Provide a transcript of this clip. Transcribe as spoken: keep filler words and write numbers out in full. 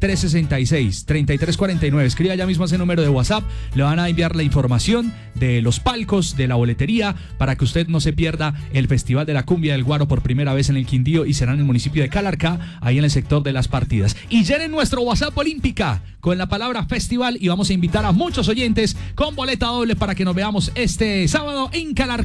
tres seis seis, tres tres cuatro nueve. Escriba ya mismo ese número de WhatsApp. Le van a enviar la información de los palcos, de la boletería, para que usted no se pierda el Festival de la Cumbia del Guaro por primera vez en el Quindío, y será en el municipio de Calarcá, ahí en el sector de Las Partidas. Y llenen nuestro WhatsApp Olímpica con la palabra festival, y vamos a invitar a muchos oyentes con boleta doble para que nos veamos este sábado en Calarcá.